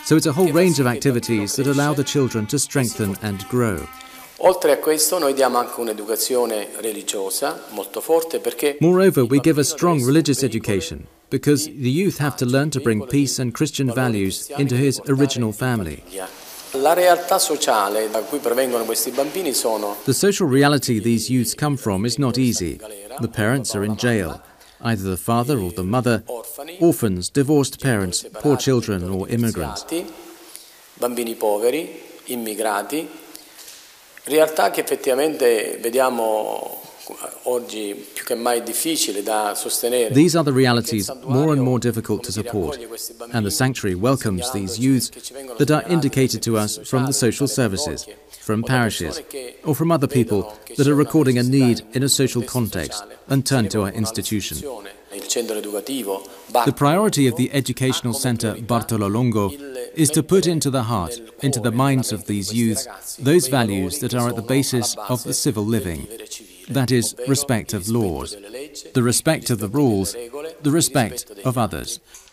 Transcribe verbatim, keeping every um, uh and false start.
So it's a whole range of activities that allow the children to strengthen and grow. Oltre a questo, noi diamo anche un'educazione religiosa molto forte perché Moreover, we give a strong religious education because the youth have to learn to bring peace and Christian values into his original family. La realtà sociale da cui provengono questi bambini sono The social reality these youths come from is not easy. The parents are in jail, either the father or the mother, orphans, divorced parents, poor children or immigrants. Bambini poveri, immigrati, realtà che effettivamente vediamo oggi più che mai difficile da sostenere. These are the realities more and more difficult to support, and the sanctuary welcomes these youths that are indicated to us from the social services, from parishes, or from other people that are recording a need in a social context and turn to our institution. The priority of the educational center Bartolo Longo is to put into the heart, into the minds of these youths, those values that are at the basis of the civil living. That is, respect of laws, the respect of the rules, the respect of others.